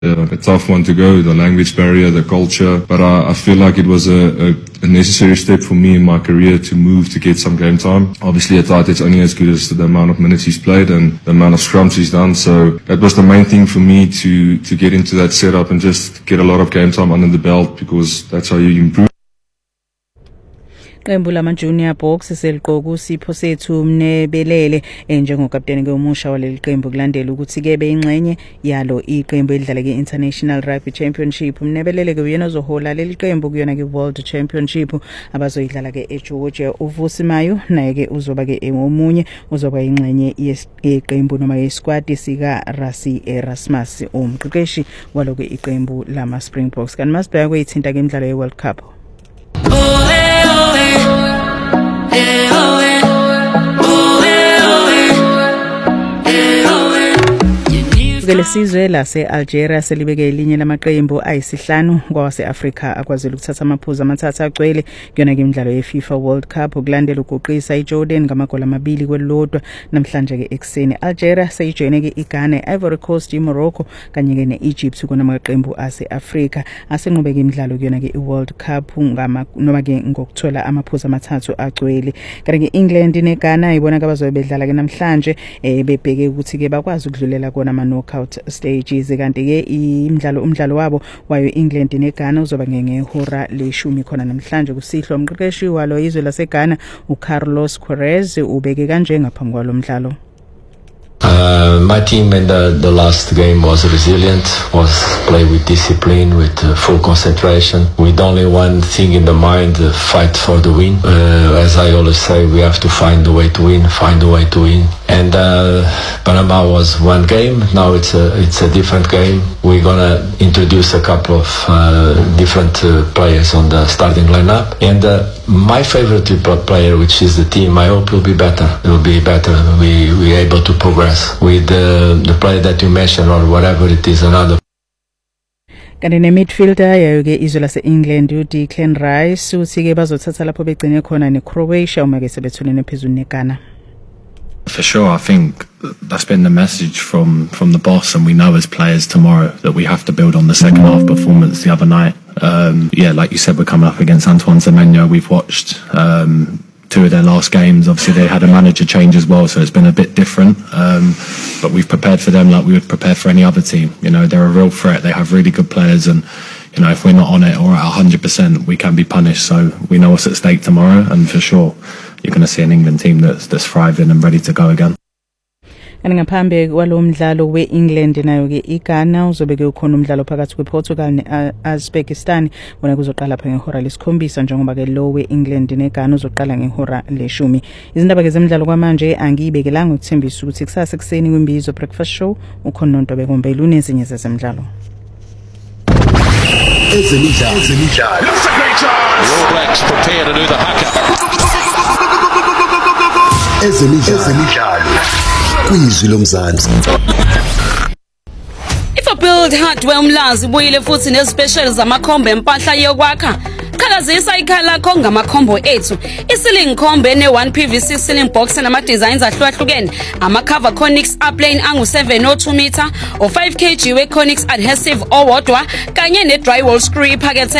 A tough one to go, the language barrier, the culture, but I feel like it was a necessary step for me in my career to move to get some game time. Obviously at tight it's only as good as the amount of minutes he's played and the amount of scrums he's done, so that was the main thing for me to get into that setup and just get a lot of game time under the belt, because that's how you improve. Qembu lama Junior Box seliqoku Sipho Sethu Mnebelele njengokapteni ke umusha waleli qembu kulandela ukuthi ke beyingxenye yalo iqembu elidlala ke International Rugby Championship. Mnebelele ke uyena ozohola leli qembu kuyona ke World Championship abazoyidlala ke eGeorgia. uVusimayo naye ke uzoba ke omunye uzoba ingxenye yeqembu noma yesquad sika Rasi Erasmus umqeqeshi waloke iqembu lama Springboks. Kanti masibheka kweyithinta ke imidlalo yeWorld Cup. Lesizwe lase Algeria selibeke elinye lamaqembu ayisihlanu kwase-Afrika akwazile ukuthatha amaphuzu amathathu agcwele kuyona ke imidlalo yeFIFA World Cup ukulandela uguqisa iJordan ngamagoli 2-1 namhlanje ke ekseni. Algeria seyijoyine ke iGhana, Ivory Coast, iMorocco kanye ke neEgypt kunamaqembu ase-Afrika asenqubeka imidlalo kuyona ke iWorld Cup noma ke ngokuthola amaphuzu amathathu agcwele. Kanti ke England neGhana ibona ke abazobe bedlala ke namhlanje bebheke ukuthi ke bakwazi ukudlulela kona ama-knockout stages, kanti ke umdlalo wabo wayo England neGhana uzoba ngehora le-10 khona namhlanje kusihlwa. Umqeqeshi walo izwe laseGhana uCarlos Queiroz ubeke kanje ngaphambi kwalo mdlalo. My team in the last game was resilient, was play with discipline, with full concentration, with only one thing in the mind, fight for the win. As I always say, we have to find a way to win, find a way to win. And Panama was one game, now it's a different game. We're gonna introduce a couple of different players on the starting lineup. And my favorite player, which is the team, I hope will be better. It will be better. We're able to progress with the player that you mentioned or whatever it is, another. Kanti ne-midfielder yayo ke izwe lase-England uDeclan Rice uthi ke bazothatha lapho begcine khona neCroatia uma ke sebethulene phezulu neGhana. For sure, I think that's been the message from the boss, and we know as players tomorrow that we have to build on the second half performance the other night. Like you said, we're coming up against Antoine Semenyo. We've watched two of their last games. Obviously they had a manager change as well, so it's been a bit different, but we've prepared for them like we would prepare for any other team. You know, they're a real threat, they have really good players, and you know, if we're not on it or at 100%, we can be punished. So we know what's at stake tomorrow, and for sure you're going to see an England team that's thriving and ready to go again. Kanti ngaphambi kwalo mdlalo we-England nayo ke iGhana uzobeke ukhona umdlalo phakathi kwePortugal ne-Uzbekistan wona kuzoqala lapha ngehora le-7 njengoba ke lo we-England neGhana uzoqala ngehora le-10. Izindaba ke zemidlalo kwamanje angiyibekelanga ukuthembisa ukuthi kusasa ekseni kwimbizo breakfast show ukhona nonto bekombela unezinye zezemidlalo. Ezemidlalo. Looks a great chance. The All Blacks prepare to do the haka. Ezemidlalo. If a build hardware Mlazi buyile futhi nezespecial zamakhombo empahla yokwakha qhakazisa ikhaya lakho ngamakhombo ethu i-ceiling khombe ne-1 PVC ceiling box nama designs ahlukahlukene ama-cover Conix upplane angu-702 meter o 5 kg we Conix adhesive owodwa kanye ne-drywall screw iphakethe